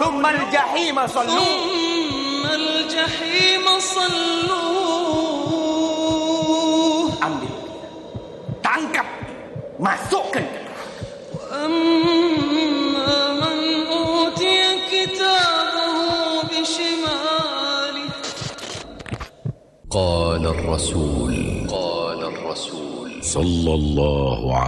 ثم الجحيم صلوه. ثم الجحيم صلوه. Ambil, tangkap, masukkan. وأما من أوتي كتابه بشماله. قال الرسول صلى الله عليه